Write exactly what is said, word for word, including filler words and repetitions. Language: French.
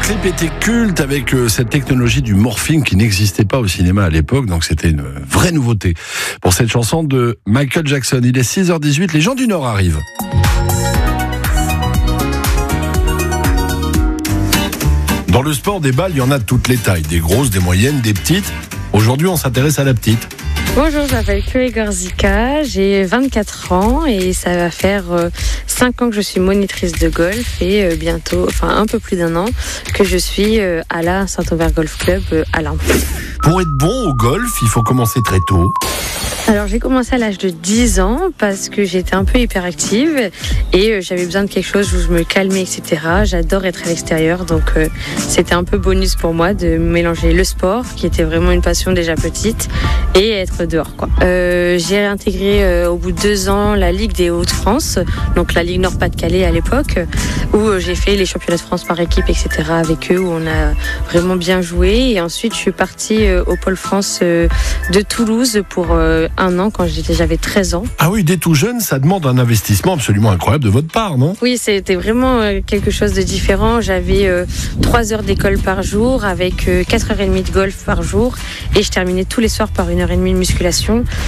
clip était culte avec euh, cette technologie du morphing qui n'existait pas au cinéma à l'époque, donc c'était une vraie nouveauté pour cette chanson de Michael Jackson. Il est six heures dix-huit, les gens du Nord arrivent. Dans le sport des balles, il y en a de toutes les tailles, des grosses, des moyennes, des petites. Aujourd'hui, on s'intéresse à la petite. Bonjour, je m'appelle Chloé Gorzica, j'ai vingt-quatre ans et ça va faire euh, cinq ans que je suis monitrice de golf et euh, bientôt, enfin un peu plus d'un an, que je suis euh, à la Saint-Aubert Golf Club euh, à Laon. Pour être bon au golf, il faut commencer très tôt. Alors j'ai commencé à l'âge de dix ans parce que j'étais un peu hyperactive et euh, j'avais besoin de quelque chose où je me calmais, et cetera. J'adore être à l'extérieur, donc euh, c'était un peu bonus pour moi de mélanger le sport, qui était vraiment une passion déjà petite, et être dehors, quoi. Euh, j'ai réintégré euh, au bout de deux ans la Ligue des Hauts-de-France, donc la Ligue Nord-Pas-de-Calais à l'époque, où euh, j'ai fait les championnats de France par équipe, et cetera avec eux, où on a vraiment bien joué. Et ensuite je suis partie euh, au Pôle France euh, de Toulouse pour euh, un an quand j'étais, j'avais treize ans. Ah oui, dès tout jeune, ça demande un investissement absolument incroyable de votre part, non ? Oui, c'était vraiment euh, quelque chose de différent. J'avais euh, trois heures d'école par jour avec euh, quatre heures trente de golf par jour et je terminais tous les soirs par une heure et demie de musculation.